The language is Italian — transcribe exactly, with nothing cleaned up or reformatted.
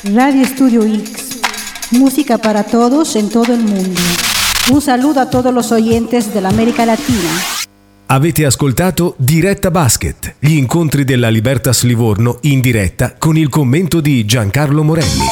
Radio Studio X, música para todos en todo el mundo. Un saludo a todos los oyentes dell'America Latina. Avete ascoltato Diretta Basket, gli incontri della Libertas Livorno in diretta con il commento di Giancarlo Morelli.